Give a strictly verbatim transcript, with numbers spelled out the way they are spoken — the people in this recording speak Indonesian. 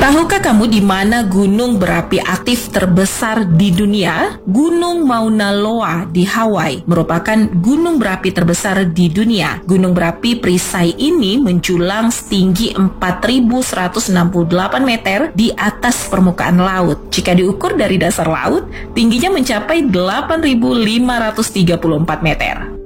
Tahukah kamu di mana gunung berapi aktif terbesar di dunia? Gunung Mauna Loa di Hawaii merupakan gunung berapi terbesar di dunia. Gunung berapi perisai ini menjulang setinggi empat ribu seratus enam puluh delapan meter di atas permukaan laut. Jika diukur dari dasar laut, tingginya mencapai delapan ribu lima ratus tiga puluh empat meter.